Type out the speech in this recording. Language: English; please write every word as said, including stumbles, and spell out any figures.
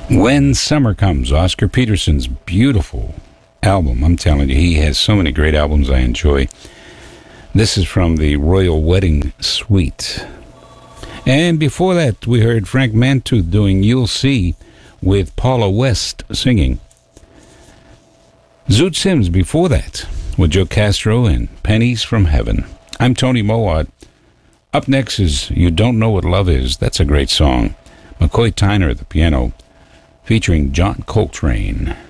When Summer Comes, Oscar Peterson's beautiful album. I'm telling you, he has so many great albums I enjoy. This is from the Royal Wedding Suite. And before that, we heard Frank Mantooth doing You'll See with Paula West singing. Zoot Sims before that with Joe Castro and Pennies from Heaven. I'm Tony Mowat. Up next is You Don't Know What Love Is. That's a great song. McCoy Tyner at the piano, featuring John Coltrane.